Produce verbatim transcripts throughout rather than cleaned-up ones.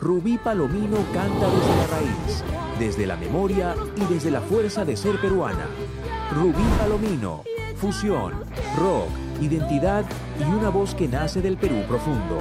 Rubí Palomino canta desde la raíz, desde la memoria y desde la fuerza de ser peruana. Rubí Palomino, fusión, rock, identidad y una voz que nace del Perú profundo.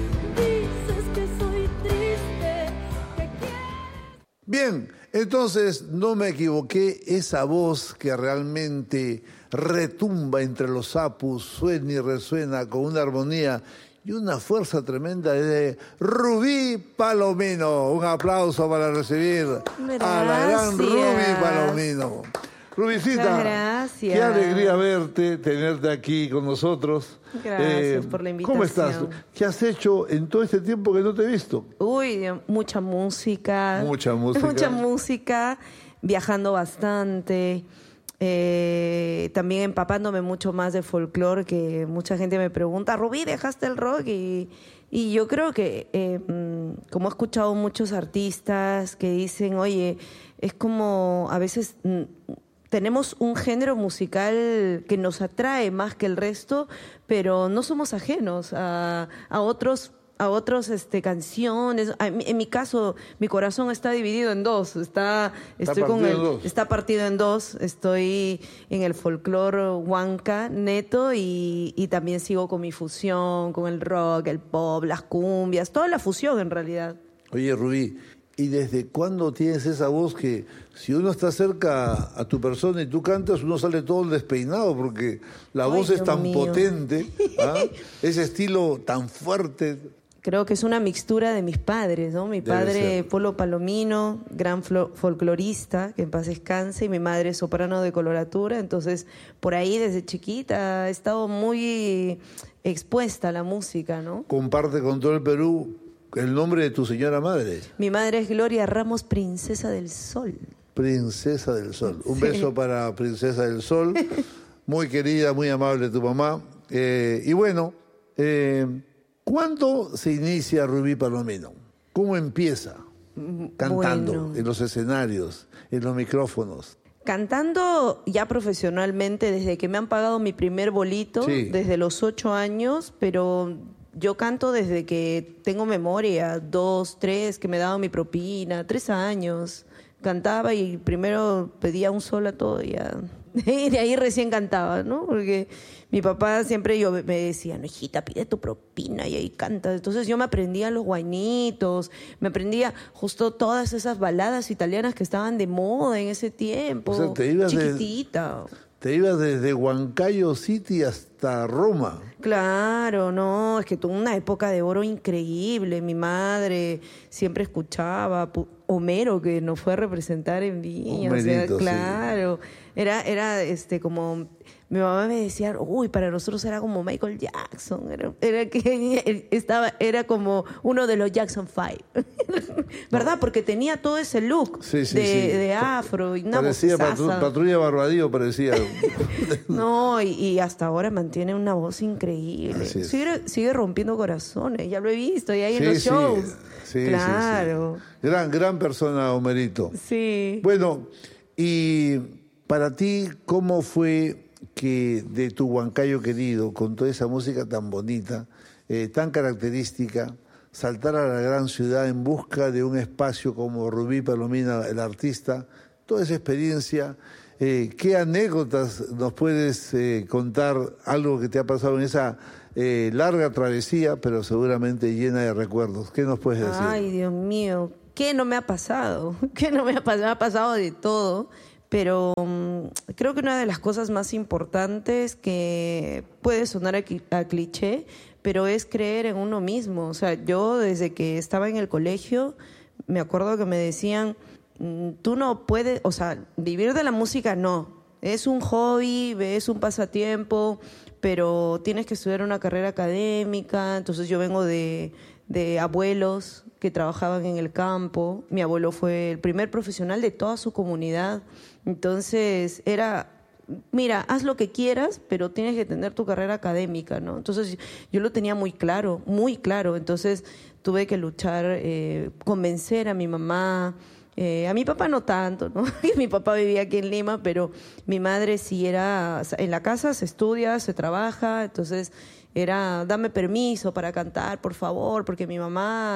Bien, entonces no me equivoqué, esa voz que realmente retumba entre los sapos, suena y resuena con una armonía y una fuerza tremenda de Rubí Palomino. Un aplauso para recibir Gracias. a la gran Rubí Palomino. Rubicita, gracias. Qué alegría verte, tenerte aquí con nosotros. Gracias eh, por la invitación. ¿Cómo estás? ¿Qué has hecho en todo este tiempo que no te he visto? Uy, mucha música. Mucha música. Mucha música, viajando bastante. Eh, también empapándome mucho más de folclore, que mucha gente me pregunta, Rubí, ¿dejaste el rock? Y, y yo creo que, eh, como he escuchado muchos artistas que dicen, oye, es como a veces... tenemos un género musical que nos atrae más que el resto, pero no somos ajenos a, a otros a otros este canciones. En mi caso, mi corazón está dividido en dos. Está, estoy está, con partido el, en dos. está partido en dos. Estoy en el folclore huanca neto y, y también sigo con mi fusión, con el rock, el pop, las cumbias, toda la fusión en realidad. Oye, Rubí, ¿y desde cuándo tienes esa voz que si uno está cerca a tu persona y tú cantas, uno sale todo despeinado porque la Ay, voz Dios es tan mío. potente, ¿ah? Ese estilo tan fuerte? Creo que es una mixtura de mis padres, ¿no? Mi Debe padre, ser. Polo Palomino, gran flo- folclorista, que en paz descanse, y mi madre, soprano de coloratura. Entonces, por ahí desde chiquita he estado muy expuesta a la música, ¿no? Comparte con todo el Perú el nombre de tu señora madre. Mi madre es Gloria Ramos, Princesa del Sol. Princesa del Sol. Un Sí. beso para Princesa del Sol. Muy querida, muy amable tu mamá. Eh, y bueno, eh, ¿cuándo se inicia Rubí Palomino? ¿Cómo empieza? Cantando, Bueno. en los escenarios, en los micrófonos. Cantando ya profesionalmente desde que me han pagado mi primer bolito, Sí. desde los ocho años, pero yo canto desde que tengo memoria, dos, tres, que me daban mi propina, tres años. Cantaba y primero pedía un sol a todo y ya. Y de ahí recién cantaba, ¿no? Porque mi papá siempre yo me decía, no, hijita, pide tu propina y ahí canta. Entonces yo me aprendía los guainitos, me aprendía justo todas esas baladas italianas que estaban de moda en ese tiempo. O sea, te ibas de- chiquitita. Te ibas desde Huancayo City hasta Roma. Claro, no, es que tuve una época de oro increíble. Mi madre siempre escuchaba Pu- Homero, que nos fue a representar en Viña. O sea, Homerito, sí. claro, era, era este como mi mamá me decía, uy, para nosotros era como Michael Jackson, era, era que estaba, era como uno de los Jackson Five, ¿verdad? Porque tenía todo ese look Sí, sí, de, sí. de afro y una Parecía patru- vozaza. Patrulla Barbadillo, parecía. No, y, y hasta ahora mantiene una voz increíble. Así es. Sigue, sigue rompiendo corazones, ya lo he visto, y ahí Sí, en los sí, shows. sí, sí, claro. sí. Gran, gran persona, Homerito. Sí. Bueno, y para ti, ¿cómo fue que de tu Huancayo querido, con toda esa música tan bonita, eh, tan característica, saltar a la gran ciudad en busca de un espacio como Rubí Palomino, el artista, toda esa experiencia? Eh, ¿Qué anécdotas nos puedes eh, contar, algo que te ha pasado en esa eh, larga travesía, pero seguramente llena de recuerdos? ¿Qué nos puedes decir? Ay, Dios mío, ¿qué no me ha pasado? ¿Qué no me ha pasado? Me ha pasado de todo, pero um, creo que una de las cosas más importantes, que puede sonar a, a cliché, pero es creer en uno mismo. O sea, yo desde que estaba en el colegio, me acuerdo que me decían, tú no puedes, o sea, vivir de la música no, es un hobby, es un pasatiempo, pero tienes que estudiar una carrera académica. Entonces yo vengo de, de abuelos que trabajaban en el campo, mi abuelo fue el primer profesional de toda su comunidad, entonces era... Mira, haz lo que quieras, pero tienes que tener tu carrera académica, ¿no? Entonces yo lo tenía muy claro, muy claro. Entonces tuve que luchar, eh, convencer a mi mamá, eh, a mi papá no tanto, ¿no? Mi papá vivía aquí en Lima, pero mi madre sí era, en la casa se estudia, se trabaja, entonces era, dame permiso para cantar, por favor, porque mi mamá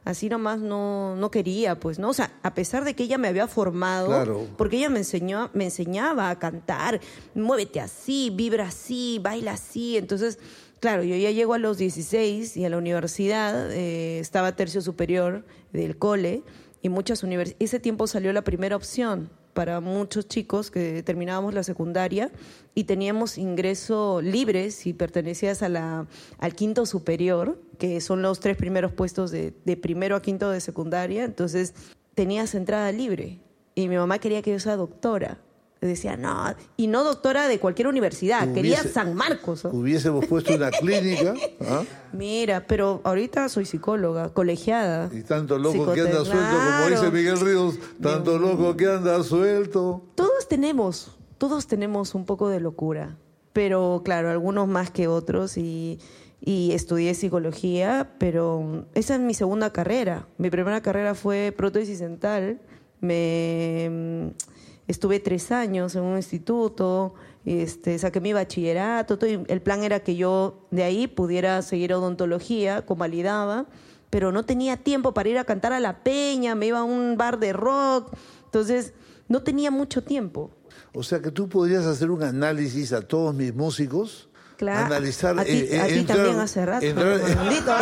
así nomás no, no quería, pues, ¿no? O sea, a pesar de que ella me había formado, claro. porque ella me enseñó, me enseñaba a cantar, muévete así, vibra así, baila así, entonces, claro, yo ya llego a los dieciséis y a la universidad, eh, estaba tercio superior del cole, y muchas universidades, ese tiempo salió la primera opción para muchos chicos que terminábamos la secundaria y teníamos ingreso libre si pertenecías a la, al quinto superior, que son los tres primeros puestos de, de primero a quinto de secundaria, entonces tenías entrada libre y mi mamá quería que yo sea doctora. Decía, no, y no doctora de cualquier universidad, Hubiese, quería San Marcos. ¿no? Hubiésemos puesto una clínica. ¿Ah? Mira, pero ahorita soy psicóloga, colegiada. Y tanto loco Psicote- que anda suelto, como dice Miguel Ríos, tanto loco que anda suelto. Todos tenemos, todos tenemos un poco de locura, pero claro, algunos más que otros y, y estudié psicología, pero esa es mi segunda carrera. Mi primera carrera fue prótesis dental, me... Estuve tres años en un instituto, este, saqué mi bachillerato, todo, y el plan era que yo de ahí pudiera seguir odontología, convalidaba, pero no tenía tiempo para ir a cantar a la peña, me iba a un bar de rock, entonces no tenía mucho tiempo. O sea que tú podrías hacer un análisis a todos mis músicos, Claro, analizar... a ti, eh, a ti entrar, también hace rato, entrar, maldito.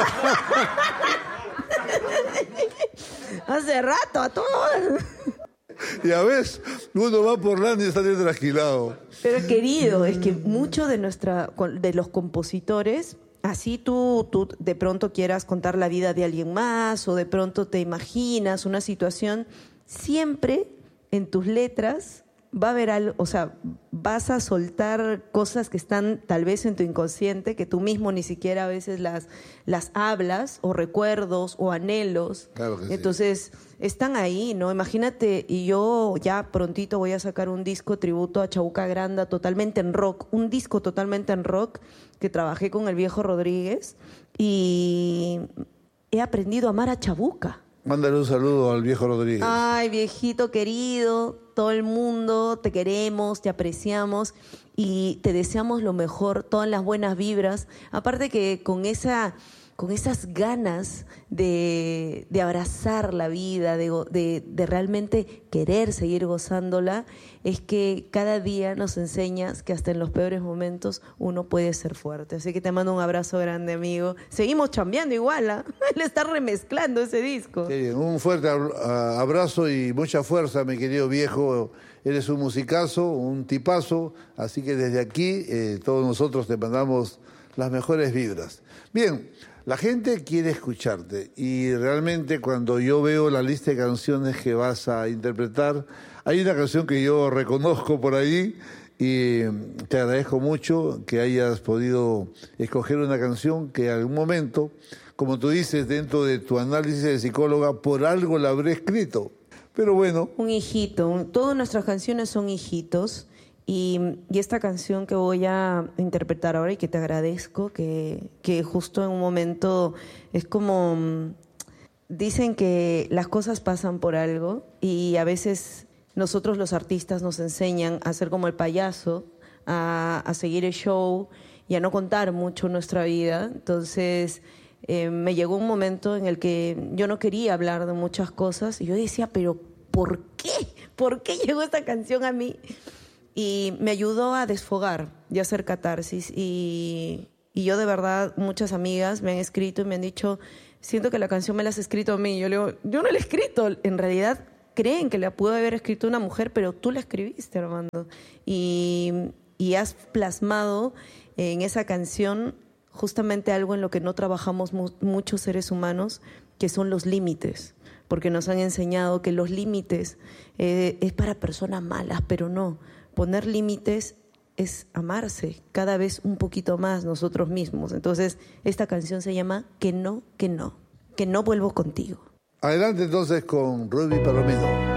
Hace rato, a todos. Ya ves, uno va por la y sale trasquilado. Pero querido, es que muchos de nuestra, de los compositores, así tú, tú de pronto quieras contar la vida de alguien más o de pronto te imaginas una situación, siempre en tus letras va a haber algo, o sea, vas a soltar cosas que están tal vez en tu inconsciente, que tú mismo ni siquiera a veces las, las hablas, o recuerdos, o anhelos. Claro que sí. Entonces, están ahí, ¿no? Imagínate, y yo ya prontito voy a sacar un disco tributo a Chabuca Granda, totalmente en rock, un disco totalmente en rock, que trabajé con el viejo Rodríguez, y he aprendido a amar a Chabuca. Mándale un saludo al viejo Rodríguez. Ay, viejito querido, todo el mundo, te queremos, te apreciamos y te deseamos lo mejor, todas las buenas vibras. Aparte que con esa, con esas ganas de, de abrazar la vida, de, de, de realmente querer seguir gozándola, es que cada día nos enseñas que hasta en los peores momentos uno puede ser fuerte. Así que te mando un abrazo grande, amigo. Seguimos chambeando igual, ¿eh? Él está remezclando ese disco. Sí, un fuerte abrazo y mucha fuerza, mi querido viejo. Eres un musicazo, un tipazo, así que desde aquí eh, todos nosotros te mandamos las mejores vibras. Bien, la gente quiere escucharte y realmente cuando yo veo la lista de canciones que vas a interpretar, hay una canción que yo reconozco por ahí y te agradezco mucho que hayas podido escoger una canción que en algún momento, como tú dices, dentro de tu análisis de psicóloga, por algo la habré escrito. Pero bueno. Un hijito, un, todas nuestras canciones son hijitos y, y esta canción que voy a interpretar ahora y que te agradezco, que, que justo en un momento es como, dicen que las cosas pasan por algo y a veces nosotros los artistas nos enseñan a ser como el payaso, a, a seguir el show y a no contar mucho nuestra vida, entonces... Eh, me llegó un momento en el que yo no quería hablar de muchas cosas y yo decía, pero ¿por qué? ¿Por qué llegó esta canción a mí? Y me ayudó a desfogar y a hacer catarsis y, y yo de verdad, muchas amigas me han escrito y me han dicho, siento que la canción me la has escrito a mí. Yo le digo, yo no la he escrito, en realidad creen que la pudo haber escrito una mujer, pero tú la escribiste, Armando, y, y has plasmado en esa canción justamente algo en lo que no trabajamos mu- muchos seres humanos, que son los límites, porque nos han enseñado que los límites eh, es para personas malas, pero no. Poner límites es amarse cada vez un poquito más nosotros mismos. Entonces, esta canción se llama Que no, que no, que no vuelvo contigo. Adelante entonces con Ruby Palomino.